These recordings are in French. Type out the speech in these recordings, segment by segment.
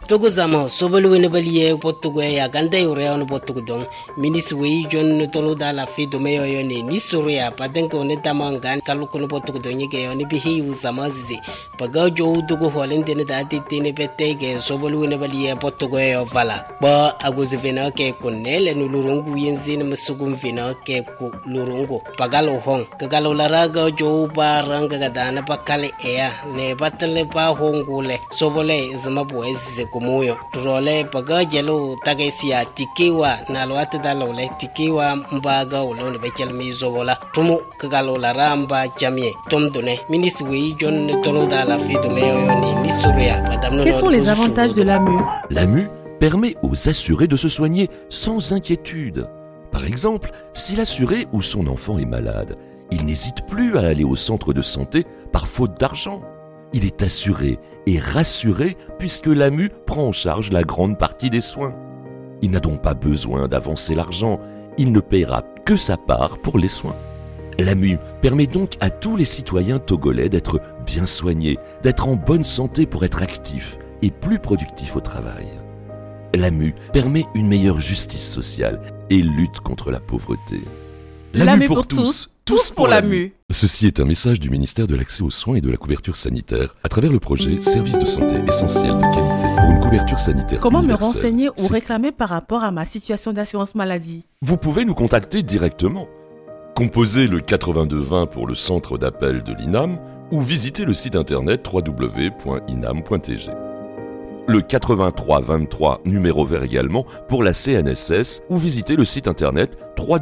Togozamo sobolu ne baliye potugo ya ganda ure on potugo don miniswi jon tonu da la fi do meyo ne ni soria padenko ne tamangan kaluko no potugo don yege on bihi usamazi paga jo dugo holende ne da titine petege sobolu ne baliye potugo yo vala ba aguzivena ke kunele no lurungu yenzine masugum vina ke ku lurungu pagalo hong kagalo laraga jo baranga gadana pakale ya ne batale pa hongule sobole zamabu eze kumuyo turole paga jelo tagesia tikiwa na lwate dalole tikiwa mbaga ulone bekel mizobola tumu kagalo laramba jamie tomdone miniswi jon tono dala fi do meyo ni nisuria padamno. Quels sont les avantages de l'AMU? L'AMU permet aux assurés de se soigner sans inquiétude. Par exemple, si l'assuré ou son enfant est malade, il n'hésite plus à aller au centre de santé par faute d'argent. Il est assuré et rassuré puisque l'AMU prend en charge la grande partie des soins. Il n'a donc pas besoin d'avancer l'argent, il ne paiera que sa part pour les soins. L'AMU permet donc à tous les citoyens togolais d'être bien soignés, d'être en bonne santé pour être actifs et plus productifs au travail. L'AMU permet une meilleure justice sociale et lutte contre la pauvreté. L'AMU pour tous, tous pour l'AMU. Ceci est un message du ministère de l'Accès aux soins et de la couverture sanitaire à travers le projet Service de santé essentiel de qualité pour une couverture sanitaire Comment universelle. me renseigner ou réclamer par rapport à ma situation d'assurance maladie? Vous pouvez nous contacter directement. Composez le 8220 pour le centre d'appel de l'INAM ou visitez le site internet www.inam.tg. Le 8323 numéro vert également pour la CNSS ou visitez le site internet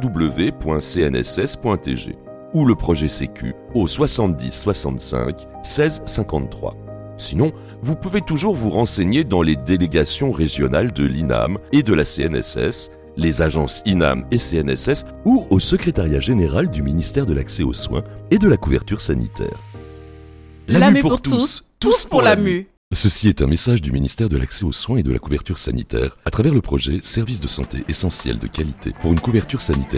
www.cnss.tg ou le projet Sécu au 70 65 16 53. Sinon, vous pouvez toujours vous renseigner dans les délégations régionales de l'INAM et de la CNSS, les agences INAM et CNSS ou au secrétariat général du ministère de l'Accès aux soins et de la couverture sanitaire. L'AMU pour tous, tous pour l'AMU. Ceci est un message du ministère de l'Accès aux soins et de la couverture sanitaire à travers le projet Service de santé essentiel de qualité pour une couverture sanitaire